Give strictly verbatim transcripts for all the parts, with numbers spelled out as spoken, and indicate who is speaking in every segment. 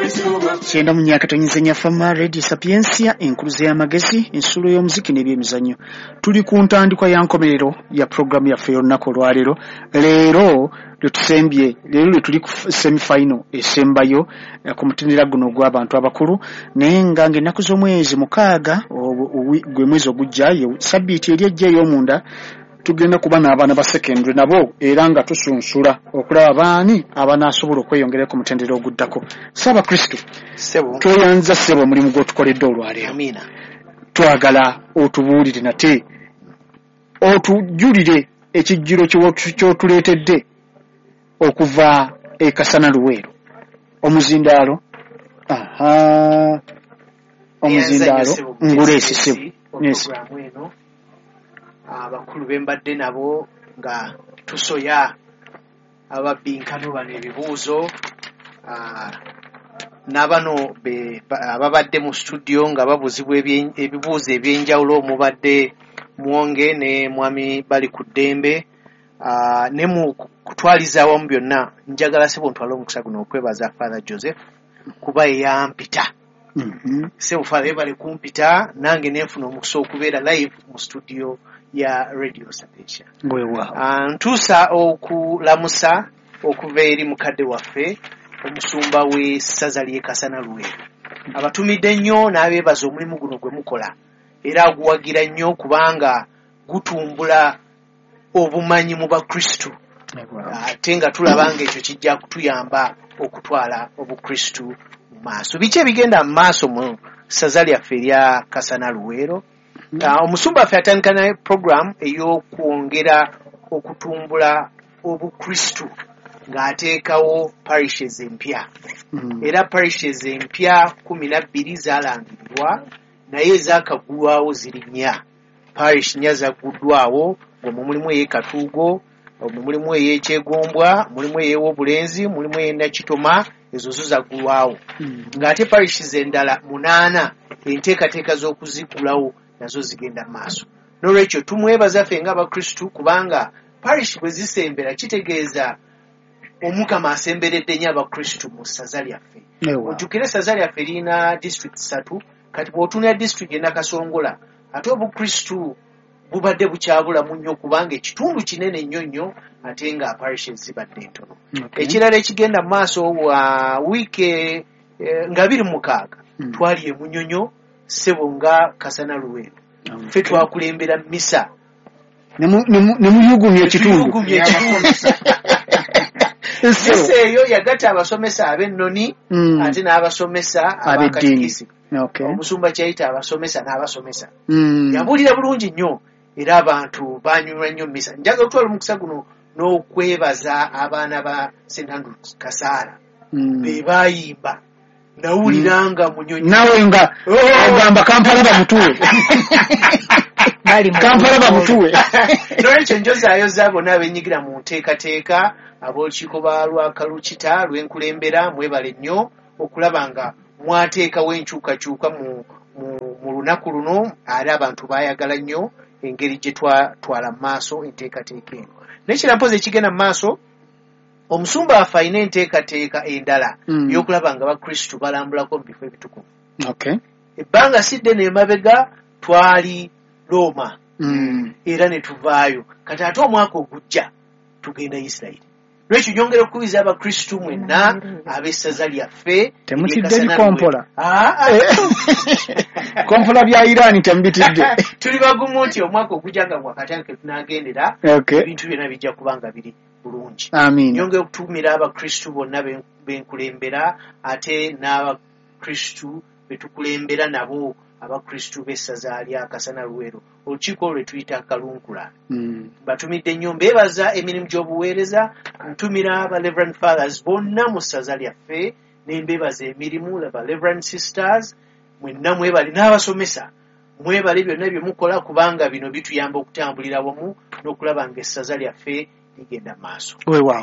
Speaker 1: Kyenda mu myaka tonyizenya fama Radio Sapiensia enkuluze y'amagezi ensulo y'omuziki n'ebyemizannyo. Tuli ku ntandikwa ya nkomerero ya programu yaffe y'olunaku olwaleero. Leero letusembye leero le tuli ku semi-final esembayo ku mutendera guno gw'abantu abakulu naye nga ng'ennaku z'omwezi mukaaga gwe mwezi ogujja sabbiiti eri ejja ey'omunda tugenda kuba n'abaana ba secondary nabo era nga tusunsula okulaba baani abanaasobola okweyongera ku mutendera oguddako. Saba Kristo
Speaker 2: sebo
Speaker 1: tweyanza sebo mulimu gw'otukoledde olwaleero.
Speaker 2: Amina.
Speaker 1: Twagala otubuulire nate otujulire ekijjiro ky'otuleetedde okuva e Kasana Luweero omuzindaalo. Aha omuzindaalo nguleesi sebo yes.
Speaker 2: Abakulu bembadde nabo nga tusoya ababinkano bano ebibuuzo n'abano ababadde mu studio nga babuzibwa ebibuuzo ebyenjawulo mubadde Mwonge ne mwami bali ku ddembe ne mu kutwaliza awamu byonna njagala sebo ntwala omukisa guno okwebaza Father Joseph kuba eyampita.
Speaker 1: Mm-hmm.
Speaker 2: Sebo Father bali kumpita nange nenfuna omukisa okubeera live mu studio ya Radio Sapiensia.
Speaker 1: Wewa.
Speaker 2: Uh, ntuusa okulamusa okuva eri mukadde waffe omusumba we ssaza ly'e Kasana Luweero. Abatumidde nnyo n'abeebaza omulimu guno gwe mukola era aguwagira nnyo kubanga gutumbula obumanyi mu bakristu ate nga tulabanga ekyo kijja kutuyamba okutwala obukristu mu maaso. Biki ebigenda mu maaso mu ssaza lyaffe erya Kasana Luweero? Uh, omusumba affe atandika na program ey'okwongera okutumbula obukristu ng'ateekawo parishes empya.
Speaker 1: Mm.
Speaker 2: Era parishes empya kumi na bbiri zaalangirirwa naye zaakaggulwawo ziri nnya. Parish nnya zagguddwawo ng'omwo mulimu ey'e Katuugo, omwo mulimu ey'Ekyegombwa, mulimu ey'Obulenzi, mulimu ey'e Nakitoma, ezo zo zaggulwawo.
Speaker 1: Mm.
Speaker 2: Ng'ate parishes endala munaana enteekateeka z'okuziggulawo nazo zigenda maaso. N'olwekyo tumwebaza ffe ng'abakristu kubanga parish bwe zisembera kitegeeza Omukama asemberedde nnyo abakristu mu ssaza lyaffe. Ojjukire ssaza lyaffe lirina district ssatu kati bw'otunula district e Nakasongola ate obukristu bubadde bukyabulamu nnyo kubanga ekitundu kinene nnyo nnyo ate nga parishes zibadde ntono.
Speaker 1: Okay.
Speaker 2: Ekirala ekigenda mu maaso wa wiiki eh, nga biri mukaaga mm. twali e Munyonyo sebo nga Kasana Luweero. Okay. Ffe twakulembera misa
Speaker 1: ne muyugumya ekitundu.
Speaker 2: Misa eyo yagatta abasomesa ab'ennoni
Speaker 1: mm.
Speaker 2: ate n'abasomesa ab'akatikisi.
Speaker 1: Okay.
Speaker 2: Omusumba kyayita abasomesa n'abasomesa.
Speaker 1: Mm.
Speaker 2: Yabulira bulungi nnyo era abantu banyumirwa nnyo misa. Njagala otwala omukisa guno n'okwebaza abaana ba Saint Andrews Kasaala.
Speaker 1: Mm.
Speaker 2: Be baayimba nawuliranga Munyonyo.
Speaker 1: Nawe nga ogamba Kampala bamutuwe. Kampala bamutuwe.
Speaker 2: N'olwekyo njozaayoza bonna abenyigira mu nteekateeka ab'olukiiko ba Lwakalukita lw'enkulembera mwebale nnyo okulaba nga mwateekawo enkyukakyuka mu, mu, mu lunaku luno era abantu baayagala nnyo engeri gye twatwala mu maaso enteekateeka eno. N'ekira mpozi ekigenda mu maaso omusumba waffe alina enteekateeka endala mm. y'okulaba nga bakristu balambulako mu bifo ebitukuvu.
Speaker 1: Okay.
Speaker 2: Ebbanga si ddene emabega twali Roma
Speaker 1: mm.
Speaker 2: era ne tuvaayo kati ate omwaka ogujja tugenda Isirayiri. Lwekyo nyongera okubiza abakristu mwenna ab'essaza lyaffe
Speaker 1: temutidde bikompola. Kompola bya Iran temubitidde.
Speaker 2: Tuli bagumu nti omwaka ogujja nga gwakatandika tunagendera ebintu byonna bijja kubanga biri bulungi.
Speaker 1: Amin.
Speaker 2: Nyongera okutumira abakristu bonna benkulembera ate n'abakristu betukulembera nabo abakristu b'essaza lya Kasana Luweero olukiiko olwo tuyita kalunkula.
Speaker 1: Mm.
Speaker 2: Batumidde nnyo mbeebaza emirimu gy'obuweereza ntumira aba Reverend Fathers bonna mu ssaza lyaffe ne mbeebaza emirimu aba Reverend Sisters mwenna mwebale n'abasomesa mwebale byonna bye mukola kubanga bino bituyamba okutambulira wamu n'okulaba nga essaza lyaffe ligenda maaso.
Speaker 1: Weewaawo.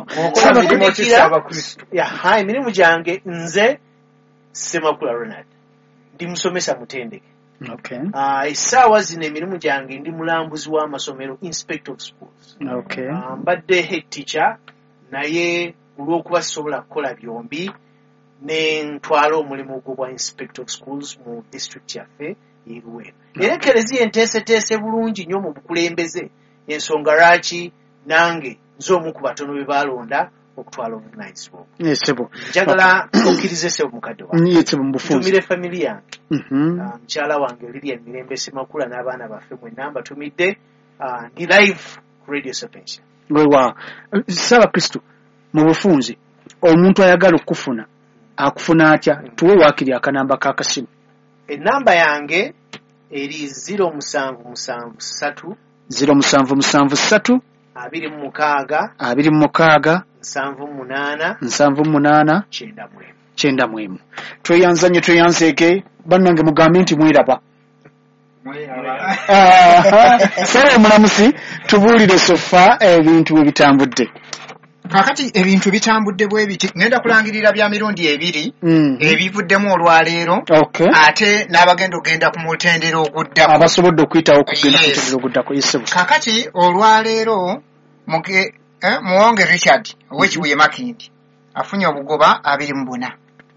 Speaker 2: Emirimu gyange nze Ssemakula Ronald ndi musomesa mutendeke.
Speaker 1: Okay.
Speaker 2: Uh, essaawa zino emirimu gyange ndi mulambuzi w'amasomero inspector of schools.
Speaker 1: Okay.
Speaker 2: Uh, mbadde head teacher naye olw'okuba sisobola kukola byombi ne ntwala omulimu gwa inspector of schools mu district yaffe Luweero. Era ekereziya enteeseteese bulungi nnyo mu bukulembeze, ensonga lwaki nange nze omu ku batono be balonda okutwala obuvunaanyizibwa obwo.
Speaker 1: Yesebo.
Speaker 2: Njagala okkirize sebo mukadde wange.
Speaker 1: Yesebo mbufunze.
Speaker 2: Ntumire family yange.
Speaker 1: Mhm.
Speaker 2: Uh, mukyala wange Lydia Mirembe Semakula n'abaana baffe mwenna mbatumidde uh, ndi live ku Radio Sapiensia.
Speaker 1: Wewa. Saba Kristo mu bufunze omuntu ayagala okufuna akufuna atya tuwe waakiri akanamba kakasimu.
Speaker 2: Enamba yange eri zero musanvu musanvu ssatu
Speaker 1: zero musanvu musanvu ssatu
Speaker 2: abiri mu mukaaga
Speaker 1: abiri mu mukaaga
Speaker 2: nsanvu munaana
Speaker 1: nsanvu munaana
Speaker 2: kyenda mwemu
Speaker 1: kyenda mwemu. Tweyanza nnyo tweyanzeeke bannange mugambe nti mweraba. Saba omulamusi tubuulire sofa ebintu bwe bitambudde.
Speaker 3: Kakati ebintu bitambudde bwe biti ngenda kulangirira bya mirundi ebiri
Speaker 1: mm.
Speaker 3: ebivuddemu olwaleero
Speaker 1: okay.
Speaker 3: ate n'abagenda ogenda ku mutendera oguddako
Speaker 1: abasobodde okuyitawo okugenda
Speaker 3: yes.
Speaker 1: ku mutendera oguddako yesebo.
Speaker 3: Kakati olwaleero muge eh, Muwonge Richard ow'Ekibuye Makindi afunye obugoba abiri mu buna.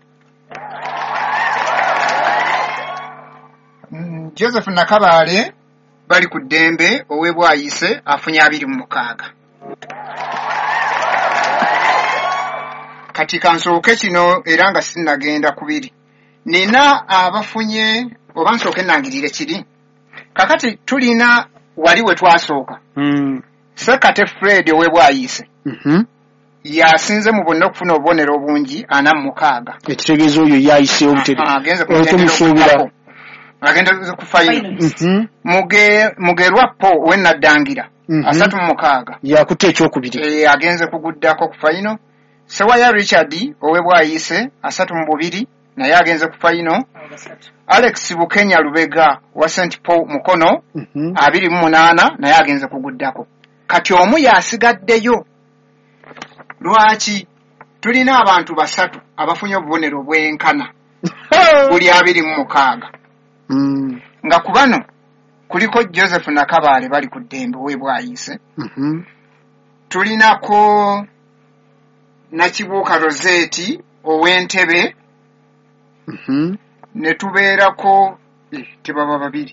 Speaker 3: mm, Joseph Nakabaale bali ku ddembe ow'Ebwayise afunye abiri mu mukaaga. Kati kansooke kino era nga sinnagenda kubiri. Nina abafunye oba nsooke nangirire kiri. Kakati tulina wali we twasooka.
Speaker 1: Mm.
Speaker 3: Sekate Fred ow'Ebwayise.
Speaker 1: Mhm.
Speaker 3: Yasinze mu bonna okufuna obubonero obungi ana mu mukaaga.
Speaker 1: Ekitegeeza oyo yayise obutebe.
Speaker 3: Agenze ku mutendera. Agenda ku fayino.
Speaker 1: Mhm.
Speaker 3: Muge mugerwa po wennaddangira.
Speaker 1: Mm -hmm.
Speaker 3: Asatu mu mukaaga.
Speaker 1: Yakutte ekyokubiri.
Speaker 3: Eh agenze kuguddako ku fayino. Sewaya Richard ow'Ebwayise asatu mu bubiri naye agenze ku fayino. Alex Bukenya Lubega wa Saint Paul Mukono
Speaker 1: mm -hmm.
Speaker 3: abiri mu munaana naye agenze kuguddako. Kati omu yasigaddeyo. Lwaki tulina abantu basatu abafunye obubonero bwenkana buli abiri mu mukaaga.
Speaker 1: Mm.
Speaker 3: Nga ku bano kuliko Joseph Nakabaale bali ku ddembe w'Ebwayise.
Speaker 1: Mhm.
Speaker 3: Tulinako Nakibuuka Rosette ow'Entebe.
Speaker 1: Mhm.
Speaker 3: Ne tubeerako eh, tebaba babiri.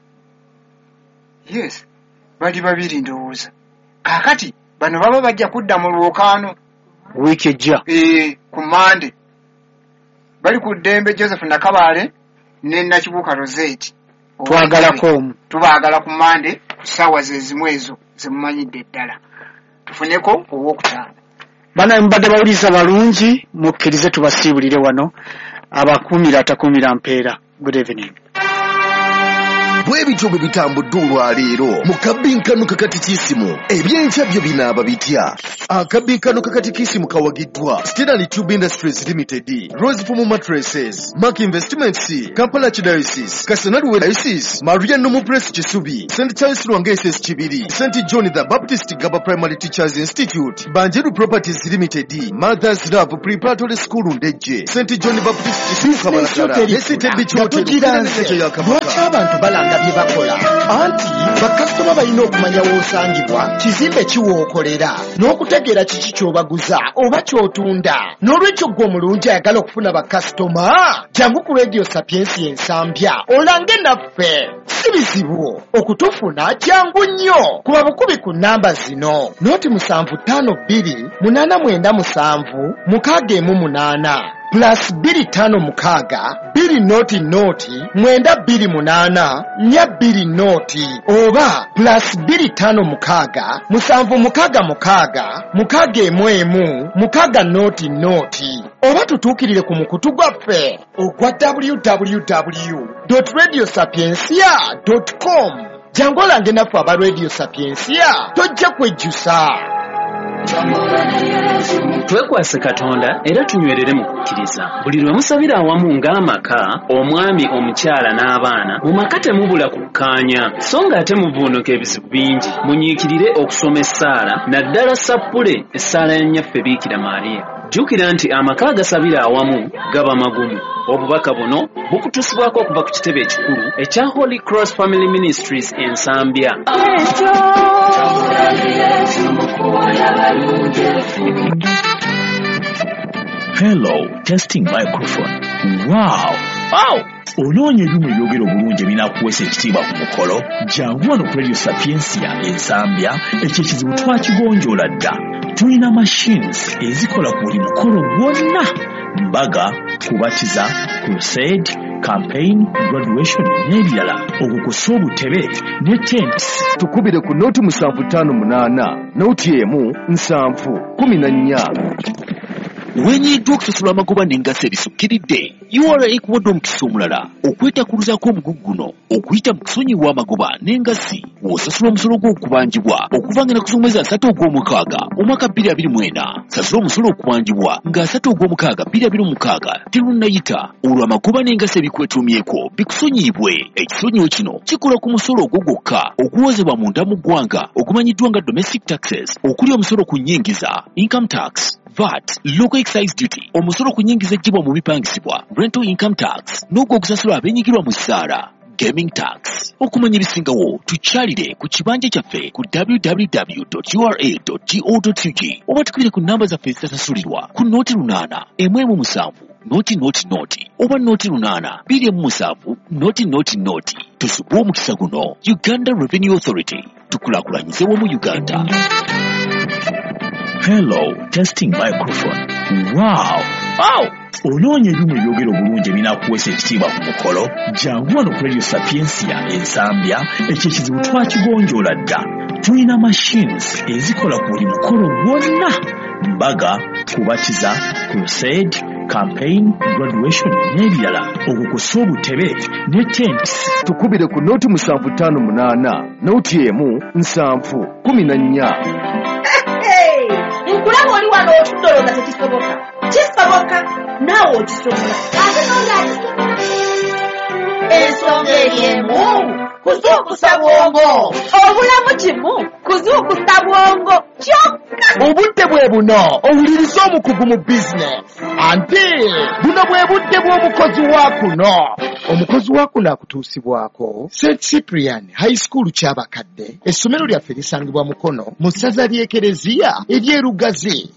Speaker 3: Yes, bali babiri ndowooza. Kakati bano baba bajja kudda mu lwokaano
Speaker 1: wiiki ejja.
Speaker 3: Eh, ku Mande. Bali ku ddembe Joseph Nakabaale ne Nakibuuka Rosette.
Speaker 1: Twagalako omu.
Speaker 3: Tubaagala ku Mande ssaawa ze zimu ezo ze mumanyidde ddala. Tufuneko ow'okutaano.
Speaker 1: Bana mbadde bawuliza balungi mukkirize tubasiibulire wano abakumira atakumira mpeera. Good evening.
Speaker 4: Bwe bityo bwe bitambudde olwaleero mu kabinkano kakatikisimu ebyenkya byo binaaba bitya. Akabinkano kakatikisimu kawagiddwa Stanley Tube Industries Limited, Rose Fumu Mattresses, Mark Investments, Kampala Archdiocese, Kasana Luwe Diocese, Maria Nomu Press Kisubi, Saint Charles Lwangeses Kibiri, Saint John the Baptist Gaba Primary Teachers Institute, Banjeru Properties Limited, Mother's Love Preparatory School Ndejje, Saint John Baptist Kisubi Kabalakala, Esitebbi Chote
Speaker 5: Lwaki abantu balanga bye bakola anti bakasitoma balina okumanya w'osangibwa, kizimbe kiwookolera n'okutegeera kiki ky'obaguza oba ky'otunda. N'olwekyo gwe omulungi ayagala okufuna bakasitoma, jangu ku Radio Sapiensia ensambya olange naffe. Si bizibu okutufuna, jangu nnyo kuba bukubi ku nnamba zino: noti musanvu ttaano bbiri munaana mwenda musanvu mukaaga emu munaana plus biri tano mukaaga biri noti noti mwenda biri munaana nya biri noti, oba plus biri tano mukaaga musanvu mukaaga mukaaga mukaaga emu emu mukaaga noti noti, oba tutuukirire ku mukutu gwaffe ogwa w w w dot radio sapiensia dot com. Jangu olange naffe aba Radio Sapiensia tojja kwejjusa.
Speaker 6: Twekwase Katonda era tunywerere mu kukkiriza. Buli lwe musabira awamu ng'amaka, omwami, omukyala n'abaana, mu maka temubula kukkaanya, so ng'ate muvuunuka ebizibu bingi. Munyiikirire okusoma essaala, naddala sappule essaala ya nnyaffe Biikira Maariya. Jjukira nti amaka agasabira awamu gaba magumu. Obubaka buno bukutusibwako okuva ku kitebe ekikulu ekya Holy Cross Family Ministries ensambya.
Speaker 7: Hello, testing microphone. Wow! Wow! Onoonya ebyuma ebyogera obulungi ebinakuweesa ekitiibwa ku mukolo, jangu wano ku Radio Sapiensia ensambya, ekyo ekizibu twakigonjoola dda. Tulina machines ezikola ku buli mukolo gwonna: mbaga, kubatiza, crusade, campaign, graduation n'ebirala. Okukusa obutebe ne tents.
Speaker 4: Tukubire ku nooti musanvu ttaano munaana, nooti emu nsanvu kumi na nnya.
Speaker 8: Wenyiddwa okusasula amagoba n'engaso ebisukkiridde, U R A ekuwadde omukisa omulala okwetakuluzaako omugugu guno okuyita mu kusonyiwa amagoba n'engasi w'osasula omusolo gw'okubangibwa okuva nga ku mwezi asatu ogw'omukaaga omwaka bbiri abiri mu ena. Sasula omusolo okubangibwa nga asatu ogw'omukaaga bbiri abiri mu mukaaga terunnayita, olwo amagoba n'engasi ebikwetuumyeko bikusonyiibwe. Ekisonyiwo kino kikola ku musolo ogwo gwokka oguwoozebwa munda mu ggwanga ogumanyiddwa nga domestic taxes, okuli omusolo ku nnyingiza, income tax, V A T, local excise duty, omusolo ku nnyingiza eggyibwa mu bipangisibwa, rental income tax, n'ogwo ogusasulwa abenyigirwa mu ssaala, gaming tax. Okumanya ebisingawo tukyalire ku kibanja kyaffe ku w w w dot u r a dot go dot u g oba tukubire ku nnamba zaffe ezitasasulirwa ku nooti lunaana emu emu musanvu nooti nooti nooti oba nooti lunaana bbiri emu musanvu nooti nooti nooti. Tusubwe omukisa guno. Uganda Revenue Authority, tukulaakulanyize wamu Uganda.
Speaker 7: Hello, testing microphone. Wow! Wow! Onoonya ebyuma ebyogera obulungi ebinakuweesa ekitiibwa ku mukolo, jangu wano ku Radio Sapiensia ensambya, ekyo ekizibu twakigonjoola dda. Tulina machines ezikola ku buli mukolo gwonna: mbaga, kubatiza, crusade, campaign, graduation n'ebirala. Okukusa obutebe ne tents.
Speaker 4: Tukubire ku nooti musanvu ttaano munaana, nooti emu nsanvu kumi na nnya.
Speaker 9: Nkulaba oli wano otudoloza tekisoboka. Kisoboka naawe okisobola. Ate n'ongakisobola. Ensonga eriemu kuzuukusa bwongo. Obulamu kimu kuzuukusa bwongo kyokka.
Speaker 5: Obudde bwe buno owuliriza omukugu mu bizinesi. Ante buno bwe budde bw'omukozi wa kuno. Omukozi wa kuno akutuusibwako Saint Cyprian High School Kyabakadde. Essomero lyaffe lisangibwa Mukono mu ssaza ly'Ekereziya ery'Erugazi.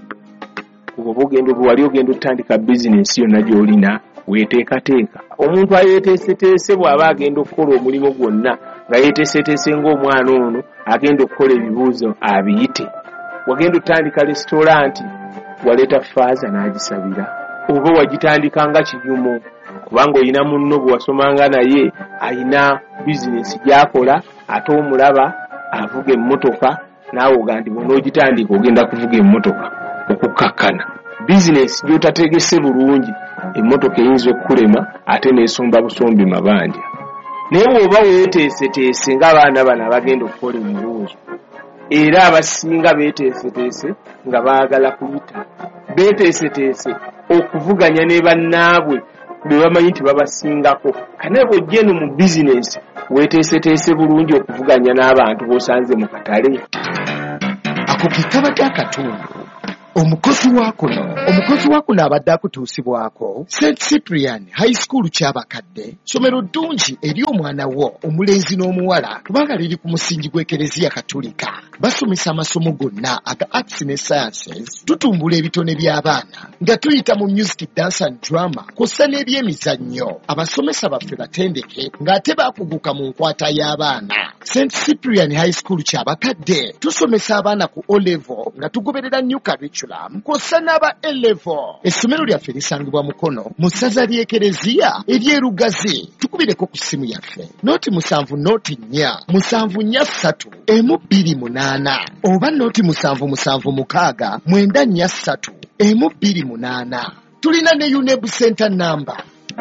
Speaker 10: Oba ogenda wali ogenda otandika bizinensi yonna gy'olina weeteekateeka. Omuntu ayeeteeseteese bw'aba agenda okukola omulimu gwonna nga yeeteeseteese ng'omwana ono agenda okukola ebibuuzo abiyite. Wagenda otandika lesitolanti, waleeta faaza n'agisabira, oba wagitandika nga kinyumo kubanga olina munno bwe wasomanga naye alina bizinensi gy'akola, ate omulaba avuga emmotoka naawe oga nti bw'onoogitandika ogenda kuvuga emmotoka okukkakkana. Bizinensi gy'otategese bulungi emmotoka eyinza okukulema ate n'esomba busombi mabanja. Naye bw'oba weeteeseteese ng'abaana bano abagenda okukola emulungi, era abasinga beeteeseteese nga baagala kuyita, beeteeseteese okuvuganya ne bannaabwe be bamanyi nti babasingako. Kane bw'ojja eno mu bizinensi weeteeseteese bulungi okuvuganya n'abantu b'osanze mu katale.
Speaker 5: Ako ke kabadde akatundu. Omukozi wa kuno, omukozi wa kuno abadde akutuusibwako Saint Cyprian High School Kyabakadde, ssomero ddungi eri omwana wo omulenzi n'omuwala kubanga liri ku musingi gw'Ekereziya Katolika. Basomesa amasomo gonna aga arts ne sciences. Tutumbula ebitone by'abaana nga tuyita mu music, dance and drama kw'ossa n'ebyemizannyo. Abasomesa baffe batendeke ng'ate baakuguka mu nkwata y'abaana. Saint Cyprian High School Kyabakadde tusomesa abaana ku O level nga tugoberera new curriculum kw'ossa n'aba A level. Essomero lyaffe lisangibwa Mukono mu ssaza ly'Ekereziya ery'Erugazi. Tukubireko ku ssimu yaffe nooti musanvu nooti nnya musanvu nnya ssatu emu bbiri munaana oba nooti musanvu musanvu mukaaga mwenda nnya ssatu emu bbiri munaana. Tulina ne U N E B center number.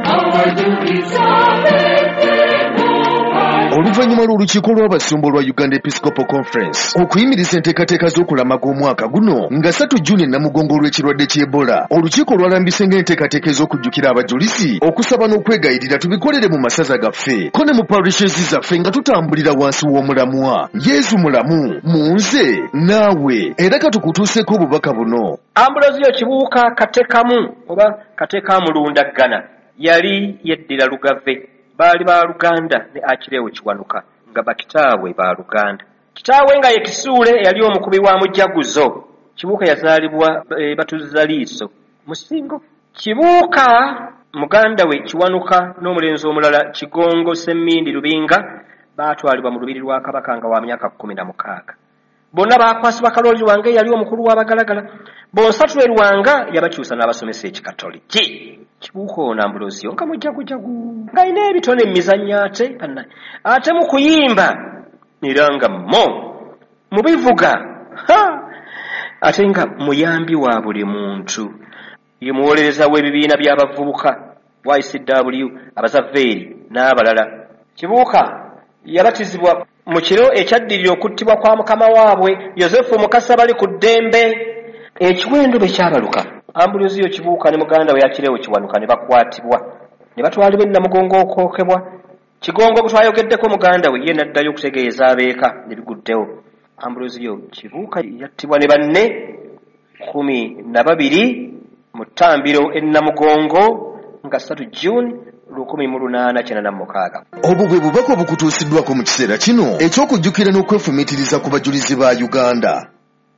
Speaker 4: Oluvannyuma lw'olukiiko lw'abasumba lwa Uganda Episcopal Conference okuyimiriza enteekateeka z'okulamaga omwaka guno nga ssatu Juni Namugongo olw'ekirwadde ky'Ebola, olukiiko lwalambise ng'enteekateeka ez'okujjukira abajulizi, okusaba n'okwegayirira tubikolere mu masaza gaffe ko ne mu parishes zaffe nga tutambulira wansi w'omulamwa. Yesu mulamu mu nze naawe, era katukutuuseko obubaka buno.
Speaker 11: Ambulozio Kibuuka Katekamu oba Katekamulundaggana yali yeddira Lugave. Baali ba Luganda ne Akireewo Kiwanuka nga bakitaabwe ba Luganda. Kitaawe nga ye Kisuule yali omukubi wa Mujaguzo. Kibuuka yazaalibwa e, Batuzaliiso Musingo. Kibuuka muganda we Kiwanuka n'omulenzi omulala Kigongo Semmindi Lubinga baatwalibwa mu lubiri lwa Kabaka nga wa myaka kumi na mukaaga. Bonna baakwasibwa Kaloli Lwanga yali omukulu w'abagalagala. Bonsatu Lwanga yabakyusa n'abasomesa ekikatoliki. Kibuuka ono Ambulozio nga mujagujagu ng'alina ebitone emizannyo ate ate mu kuyimba era nga mo mu bivuga ate nga muyambi wa buli muntu. Ye muwolereza w'ebibiina by'abavubuka Y C W abazaveeri n'abalala. Kibuuka yabatizibwa mu kiro ekyaddirira okuttibwa kwa mukama waabwe Yosefu Mukasa bali ku ddembe. Ekiwendo bwe kyabaluka Ambulozio Kibuuka ne muganda we Yakireewo Kiwanuka ne bakwatibwa ne batwalibwa e Namugongo okwokebwa. Kigongo bwe twayogeddeko muganda we ye n'addayo okutegeeza abeeka ne biguddewo. Ambulozio Kibuuka yattibwa ne banne kumi na babiri mu ttambiro e Namugongo nga ssatu June lukumi mu lunaana kyenda na mukaaga.
Speaker 4: Obwo bwe bubaka obukutuusiddwako mu kiseera kino eky'okujjukira n'okwefumiitiriza ku bajulizi ba Uganda.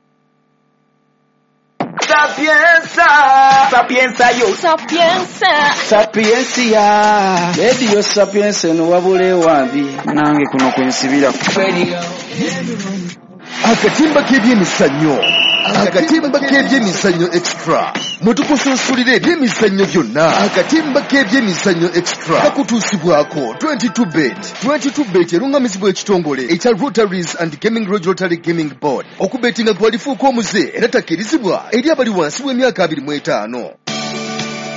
Speaker 12: Sapienza, Sapienza yo, Sapienza,
Speaker 1: Sapiensia, Radio Sapienza no wabule wambi nange kuno kwensibira
Speaker 4: akatimba k'ebyemizannyo akatimba k'ebyemizannyo extra mutukusunsulire ebyemizannyo byonna. Akatimba k'ebyemizannyo extra kakutuusibwako twenty-two bet. twenty-two bet erungamizibwa ekitongole ekya Rotaries and Gaming Lodge Rotary Gaming Board. Okubetinga kwalifuuka omuze era takkirizibwa eri abali wansi w'emyaka abiri mu etaano.